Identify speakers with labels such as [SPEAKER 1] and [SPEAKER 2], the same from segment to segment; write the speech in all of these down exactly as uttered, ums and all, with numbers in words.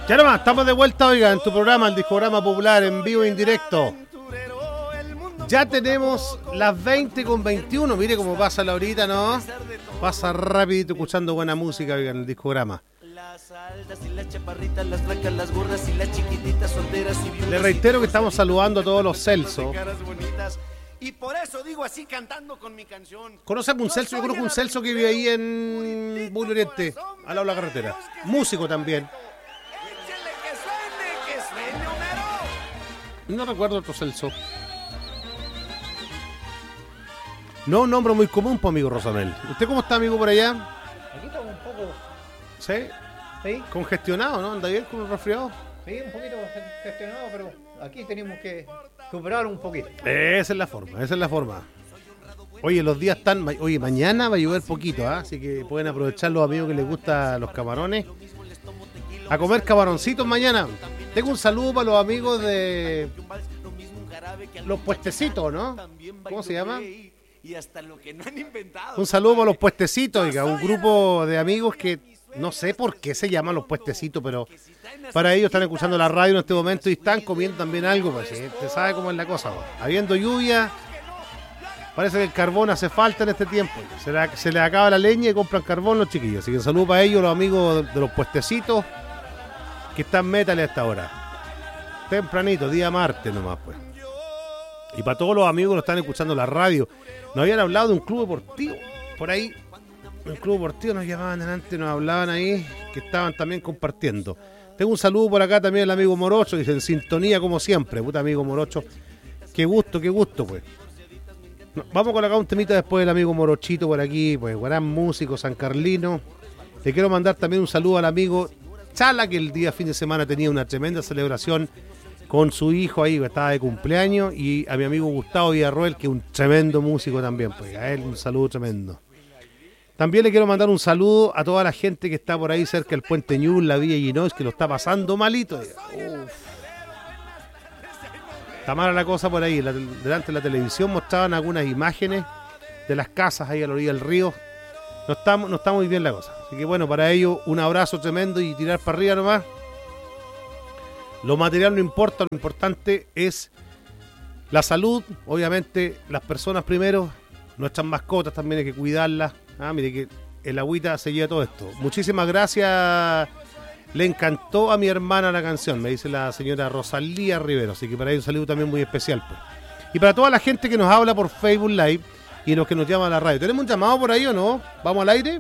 [SPEAKER 1] Ya nomás, estamos de vuelta, oiga, en tu programa, el Discograma Popular, en vivo e indirecto. Ya tenemos las veinte con veintiuno, mire cómo pasa la horita, ¿no? Pasa rapidito escuchando buena música, oiga, en el Discograma. Le reitero que estamos saludando a todos los Celso.
[SPEAKER 2] Y por eso digo así cantando con mi canción.
[SPEAKER 1] ¿Conocemos un Celso? Yo conozco un Celso que vive ahí en Bullo Oriente, al lado de la carretera. Músico también. No recuerdo otro Celso. No, un nombre muy común, pues, amigo Rosamel. ¿Usted cómo está, amigo, por allá?
[SPEAKER 3] Aquí estamos un poco...
[SPEAKER 1] ¿Sí?
[SPEAKER 3] ¿Sí?
[SPEAKER 1] Congestionado, ¿no? ¿Anda bien con el resfriado?
[SPEAKER 3] Sí, un poquito gestionado, pero aquí tenemos que superar un poquito.
[SPEAKER 1] Esa es la forma, esa es la forma. Oye, los días están... Oye, mañana va a llover poquito, ¿eh? Así que pueden aprovechar los amigos que les gustan los camarones. A comer camaroncitos mañana. Tengo un saludo para los amigos de... Los puestecitos, ¿no? ¿Cómo se llama? Un saludo para los puestecitos, oiga, un grupo de amigos que no sé por qué se llaman los puestecitos, pero para ellos están escuchando la radio en este momento y están comiendo también algo, pues, ¿sí? Usted sabe cómo es la cosa, pues. Habiendo lluvia, parece que el carbón hace falta en este tiempo. Se le, se le acaba la leña y compran carbón los chiquillos. Así que un saludo para ellos, los amigos de, de los puestecitos que están métale a esta hora. Tempranito, día martes nomás, pues. Y para todos los amigos que nos están escuchando la radio, nos habían hablado de un club deportivo, por ahí, un club deportivo nos llamaban delante, nos hablaban ahí, que estaban también compartiendo. Tengo un saludo por acá también al amigo Morocho, dice, en sintonía como siempre, puta amigo Morocho, qué gusto, qué gusto, pues. No, vamos a colocar un temita después del amigo Morochito por aquí, pues, gran músico, San Carlino. Le quiero mandar también un saludo al amigo Chala, que el día fin de semana tenía una tremenda celebración con su hijo ahí, estaba de cumpleaños, y a mi amigo Gustavo Villarroel, que es un tremendo músico también, pues a él un saludo tremendo. También le quiero mandar un saludo a toda la gente que está por ahí cerca del Puente Ñul, la Villa Illinois, que lo está pasando malito. Uf. Está mala la cosa por ahí. La, delante de la televisión mostraban algunas imágenes de las casas ahí a la orilla del río. No está, no está muy bien la cosa. Así que bueno, para ellos un abrazo tremendo y tirar para arriba nomás. Lo material no importa, lo importante es la salud, obviamente las personas primero, nuestras mascotas también hay que cuidarlas. Ah, mire que el agüita se lleva todo esto. Muchísimas gracias, le encantó a mi hermana la canción, me dice la señora Rosalía Rivero, así que para ella un saludo también muy especial, pues. Y para toda la gente que nos habla por Facebook Live y los que nos llaman a la radio, ¿tenemos un llamado por ahí o no? ¿Vamos al aire?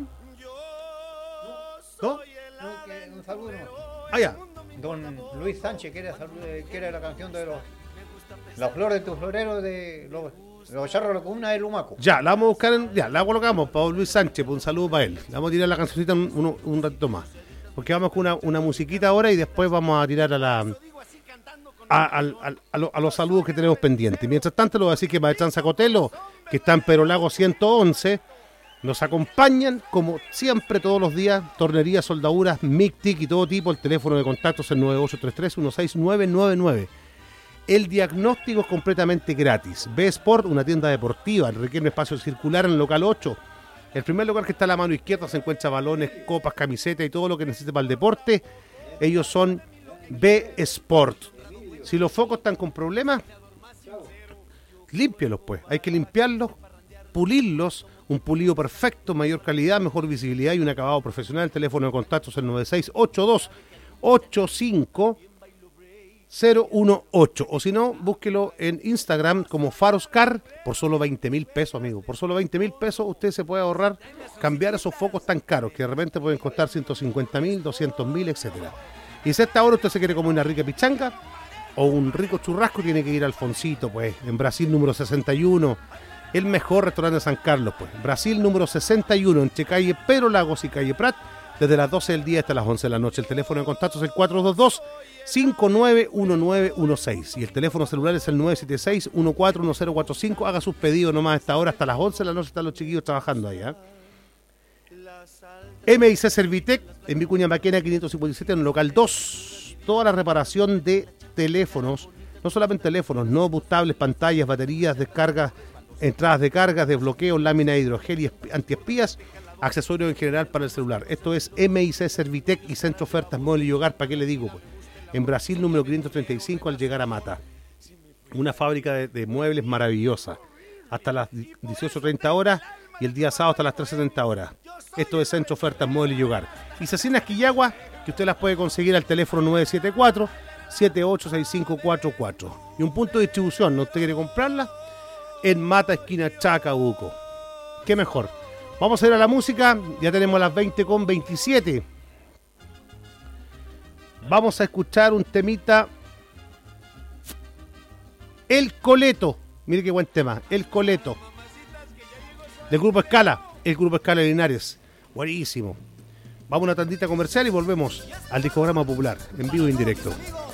[SPEAKER 1] ¿No?
[SPEAKER 3] Un saludo.
[SPEAKER 1] Ah, ya.
[SPEAKER 3] Don Luis Sánchez quiere, quiere la canción de los La flor de tu florero de los, los charros de la comuna de Lumaco.
[SPEAKER 1] Ya, la vamos a buscar, en, ya, la colocamos para Luis Sánchez, pues un saludo para él. Le vamos a tirar la cancioncita un, un, un ratito más. Porque vamos con una, una musiquita ahora y después vamos a tirar a la a, a, a, a, lo, a los saludos que tenemos pendientes. Mientras tanto, le voy a decir que Maestran Zacotelo, que está en Pero Lago ciento once, nos acompañan, como siempre, todos los días, tornerías, soldaduras, MIC-TIC y todo tipo. El teléfono de contacto es el nueve ocho tres tres, uno seis nueve nueve nueve. El diagnóstico es completamente gratis. B-Sport, una tienda deportiva, requiere un espacio circular en el local ocho. El primer lugar que está a la mano izquierda se encuentra balones, copas, camisetas y todo lo que necesite para el deporte. Ellos son B-Sport. Si los focos están con problemas, límpielos pues. Hay que limpiarlos, pulirlos. Un pulido perfecto, mayor calidad, mejor visibilidad y un acabado profesional. El teléfono de contacto es el nueve seis ocho dos ocho cinco cero uno ocho. O si no, búsquelo en Instagram como Faroscar por solo veinte mil pesos, amigo. Por solo veinte mil pesos usted se puede ahorrar cambiar esos focos tan caros que de repente pueden costar ciento cincuenta mil, doscientos mil, etcétera. Y si a esta hora usted se quiere comer una rica pichanga o un rico churrasco, tiene que ir al Alfonsito, pues, en Brasil número sesenta y uno. El mejor restaurante de San Carlos, pues. Brasil número sesenta y uno, entre calle Pero Lagos y calle Prat, desde las doce del día hasta las once de la noche. El teléfono de contacto es el cuatro dos dos, cinco nueve uno nueve uno seis y el teléfono celular es el nueve siete seis, uno cuatro uno cero cuatro cinco. Haga sus pedidos nomás a esta hora, hasta las once de la noche están los chiquillos trabajando ahí, ¿eh? M I C Servitec, en Vicuña Maquena quinientos cincuenta y siete, en el local dos. Toda la reparación de teléfonos, no solamente teléfonos, no tablets, pantallas, baterías, descargas, entradas de cargas, desbloqueos, láminas de hidrogel y antiespías. accesorios en general para el celular. Esto es M I C Servitec y Centro Ofertas Móvil y Hogar. ¿Para qué le digo? Pues? En Brasil, número quinientos treinta y cinco, al llegar a Mata. Una fábrica de, de muebles maravillosa. Hasta las dieciocho treinta horas y el día sábado hasta las tres setenta horas. Esto es Centro Ofertas Móvil y Hogar. Y Cecinas Quillagua, que usted las puede conseguir al teléfono nueve siete cuatro, siete ocho seis cinco cuatro cuatro. Y un punto de distribución, ¿no usted quiere comprarla? En Mata, esquina Chacabuco. ¿Qué mejor? Vamos a ir a la música, ya tenemos las veinte con veintisiete. Vamos a escuchar un temita. El Coleto. Mire qué buen tema. El Coleto. Del Grupo Escala. El Grupo Escala de Linares. Buenísimo. Vamos a una tandita comercial y volvemos al Discograma Popular, en vivo e indirecto.